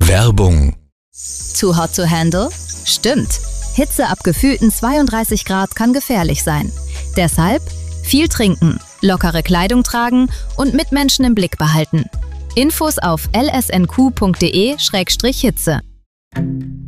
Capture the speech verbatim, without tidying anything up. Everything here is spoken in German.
Werbung. Too hot to handle? Stimmt. Hitze ab gefühlten zweiunddreißig Grad kann gefährlich sein. Deshalb viel trinken, lockere Kleidung tragen und Mitmenschen im Blick behalten. Infos auf l s n q punkt d e Schrägstrich Hitze.